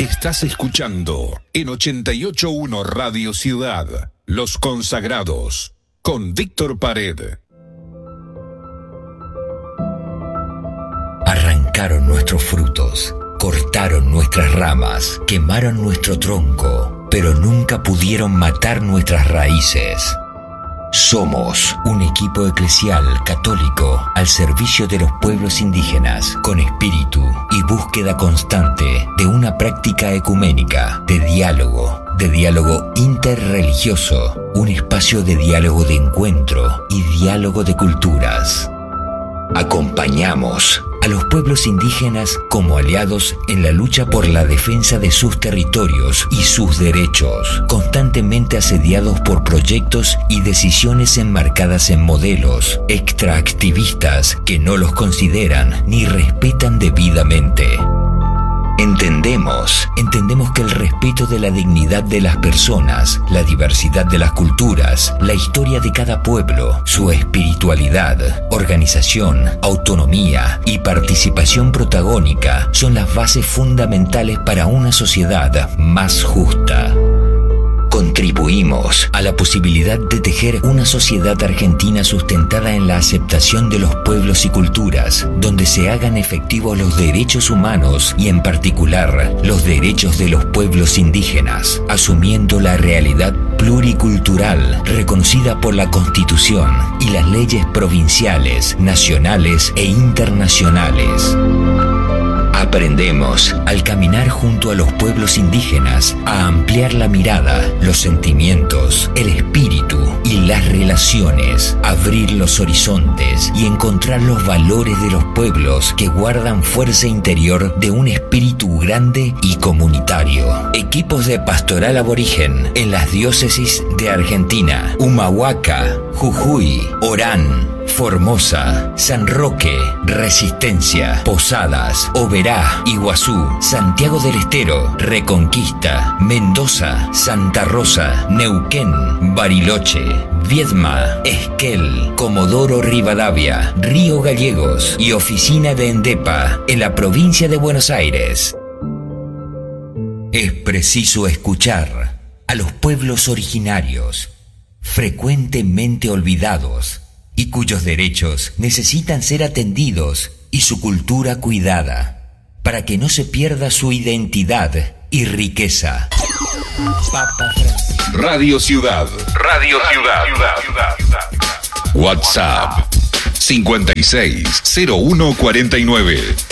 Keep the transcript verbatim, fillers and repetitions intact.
Estás escuchando en ochenta y ocho punto uno Radio Ciudad, Los Consagrados, con Víctor Pared. Arrancaron nuestros frutos, cortaron nuestras ramas, quemaron nuestro tronco, pero nunca pudieron matar nuestras raíces. Somos un equipo eclesial católico al servicio de los pueblos indígenas, con espíritu y búsqueda constante de una práctica ecuménica, de diálogo, de diálogo interreligioso, un espacio de diálogo de encuentro y diálogo de culturas. Acompañamos a los pueblos indígenas como aliados en la lucha por la defensa de sus territorios y sus derechos, constantemente asediados por proyectos y decisiones enmarcadas en modelos extraactivistas que no los consideran ni respetan debidamente. Entendemos, entendemos que el respeto de la dignidad de las personas, la diversidad de las culturas, la historia de cada pueblo, su espiritualidad, organización, autonomía y participación protagónica son las bases fundamentales para una sociedad más justa. Contribuimos a la posibilidad de tejer una sociedad argentina sustentada en la aceptación de los pueblos y culturas, donde se hagan efectivos los derechos humanos y en particular los derechos de los pueblos indígenas, asumiendo la realidad pluricultural reconocida por la Constitución y las leyes provinciales, nacionales e internacionales. Aprendemos, al caminar junto a los pueblos indígenas, a ampliar la mirada, los sentimientos, el espíritu y las relaciones, abrir los horizontes y encontrar los valores de los pueblos que guardan fuerza interior de un espíritu grande y comunitario. Equipos de pastoral aborigen en las diócesis de Argentina, Humahuaca, Jujuy, Orán, Formosa, San Roque, Resistencia, Posadas, Oberá, Iguazú, Santiago del Estero, Reconquista, Mendoza, Santa Rosa, Neuquén, Bariloche, Viedma, Esquel, Comodoro Rivadavia, Río Gallegos y oficina de Endepa en la provincia de Buenos Aires. Es preciso escuchar a los pueblos originarios, frecuentemente olvidados, y cuyos derechos necesitan ser atendidos y su cultura cuidada, para que no se pierda su identidad y riqueza. Papa Francisco. Radio Ciudad. Radio Ciudad. WhatsApp cincuenta y seis cero uno cuarenta y nueve.